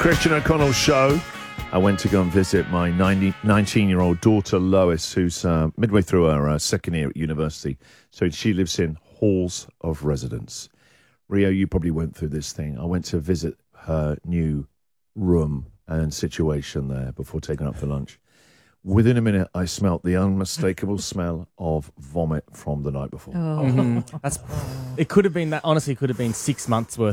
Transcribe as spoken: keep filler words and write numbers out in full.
Christian O'Connell's show. I went to go and visit my nineteen-year-old daughter, Lois, who's uh, midway through her uh, second year at university. So she lives in halls of residence. Rio, you probably went through this thing. I went to visit her new room and situation there before taking her up for lunch. Within a minute, I smelt the unmistakable smell of vomit from the night before. Oh. Mm-hmm. That's. It could have been that. Honestly, it could have been six months worth